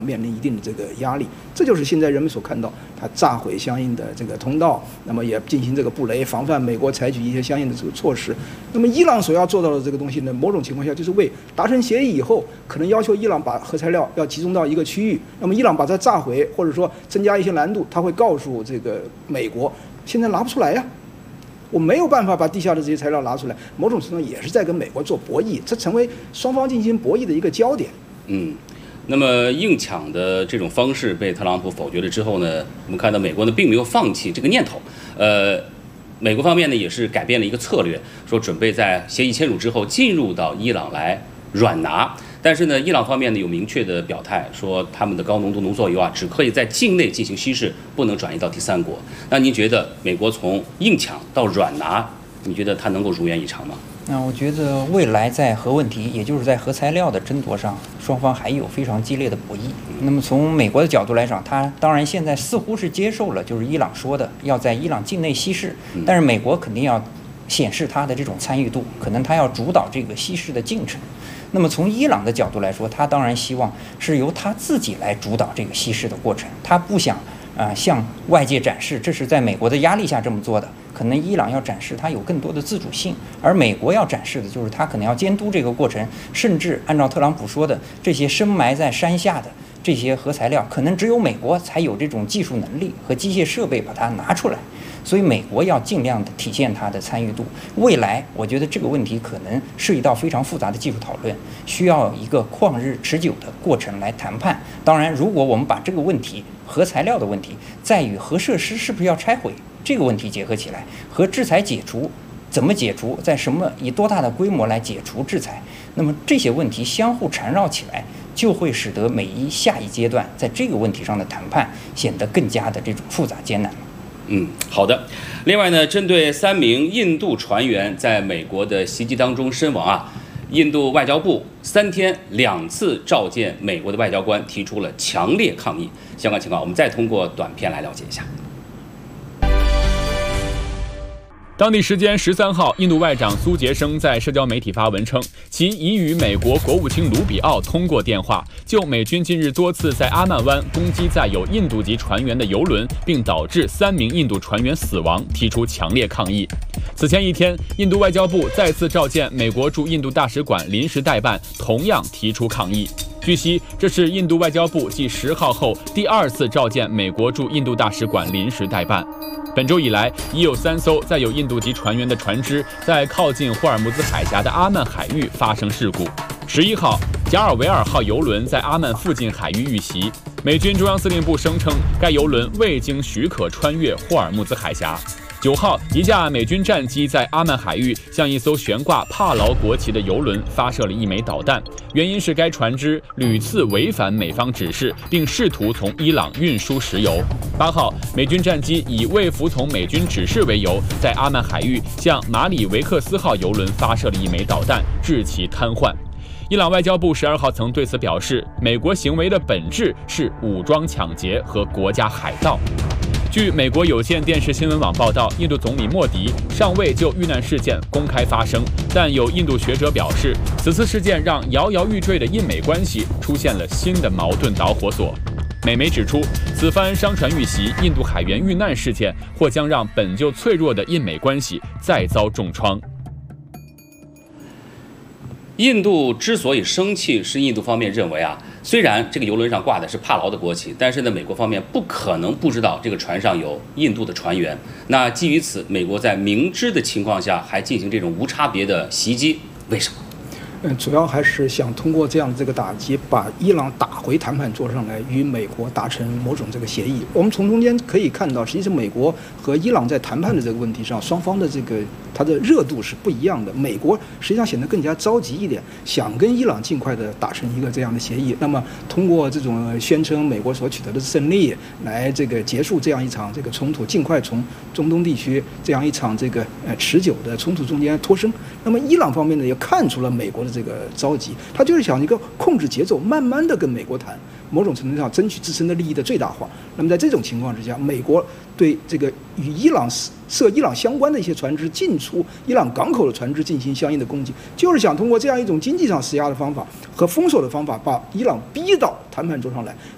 面临一定的这个压力，这就是现在人们所看到，它炸毁相应的这个通道，那么也进行这个布雷，防范美国采取一些相应的这个措施。那么伊朗所要做到的这个东西呢，某种情况下就是为达成协议以后，可能要求伊朗把核材料要集中到一个区域，那么伊朗把它炸毁，或者说增加一些难度，他会告诉这个美国，现在拿不出来呀。我没有办法把地下的这些材料拿出来，某种程度也是在跟美国做博弈，这成为双方进行博弈的一个焦点。 那么硬抢的这种方式被特朗普否决了之后呢，我们看到美国呢并没有放弃这个念头。美国方面呢也是改变了一个策略，说准备在协议签署之后进入到伊朗来软拿。但是呢，伊朗方面呢有明确的表态，说他们的高浓度浓缩铀只可以在境内进行稀释，不能转移到第三国。那您觉得美国从硬抢到软拿，你觉得它能够如愿以偿吗？ 我觉得未来在核问题，也就是在核材料的争夺上，双方还有非常激烈的博弈。那么从美国的角度来讲，他当然现在似乎是接受了，就是伊朗说的要在伊朗境内稀释，但是美国肯定要显示他的这种参与度，可能他要主导这个稀释的进程。那么从伊朗的角度来说，他当然希望是由他自己来主导这个稀释的过程，他不想向外界展示这是在美国的压力下这么做的。可能伊朗要展示它有更多的自主性，而美国要展示的就是它可能要监督这个过程，甚至按照特朗普说的，这些深埋在山下的这些核材料，可能只有美国才有这种技术能力和机械设备把它拿出来。所以美国要尽量的体现它的参与度。未来我觉得这个问题可能涉及到非常复杂的技术讨论，需要一个旷日持久的过程来谈判。当然，如果我们把这个问题核材料的问题再与核设施是不是要拆毁这个问题结合起来，和制裁解除怎么解除，在以多大的规模来解除制裁，那么这些问题相互缠绕起来，就会使得下一阶段在这个问题上的谈判显得更加的这种复杂艰难。 好的。另外呢，针对3名印度船员在美国的袭击当中身亡印度外交部3天2次召见美国的外交官，提出了强烈抗议。相关情况我们再通过短片来了解一下。 当地时间13号，印度外长苏杰生在社交媒体发文称，其已与美国国务卿卢比奥通过电话，就美军近日多次在阿曼湾攻击载有印度籍船员的油轮，并导致3名印度船员死亡，提出强烈抗议。此前一天，印度外交部再次召见美国驻印度大使馆临时代办，同样提出抗议。据悉，这是印度外交部继10号后第2次召见美国驻印度大使馆临时代办。本周以来，已有3艘载有印度籍船员的船只在靠近霍尔木兹海峡的阿曼海域发生事故。11号，加尔维尔号油轮在阿曼附近海域遇袭，美军中央司令部声称该油轮未经许可穿越霍尔木兹海峡。9号，一架美军战机在阿曼海域向一艘悬挂帕劳国旗的油轮发射了1枚导弹，原因是该船只屡次违反美方指示，并试图从伊朗运输石油。8号，美军战机以未服从美军指示为由，在阿曼海域向马里维克斯号油轮发射了1枚导弹，致其瘫痪。伊朗外交部12号曾对此表示，美国行为的本质是武装抢劫和国家海盗。据美国有线电视新闻网报道，印度总理莫迪尚未就遇难事件公开发声，但有印度学者表示，此次事件让摇摇欲坠的印美关系出现了新的矛盾导火索。美媒指出，此番商船遇袭、印度海员遇难事件或将让本就脆弱的印美关系再遭重创。 印度之所以生气，是印度方面认为虽然这个油轮上挂的是帕劳的国旗，但是呢，美国方面不可能不知道这个船上有印度的船员。那基于此，美国在明知的情况下还进行这种无差别的袭击，为什么？ 主要还是想通过这样的这个打击，把伊朗打回谈判桌上来，与美国达成某种这个协议。我们从中间可以看到，实际上美国和伊朗在谈判的这个问题上，双方的它的热度是不一样的。美国实际上显得更加着急一点，想跟伊朗尽快的达成一个这样的协议。那么通过这种宣称美国所取得的胜利，来结束这样一场冲突，尽快从中东地区这样一场持久的冲突中间脱身。那么伊朗方面呢，也看出了美国的着急，他就是想一个控制节奏，慢慢的跟美国谈，某种程度上争取自身的利益的最大化。那么在这种情况之下，美国对与伊朗相关的一些船只进出伊朗港口的船只进行相应的攻击，就是想通过这样一种经济上施压的方法和封锁的方法，把伊朗逼到谈判桌上来，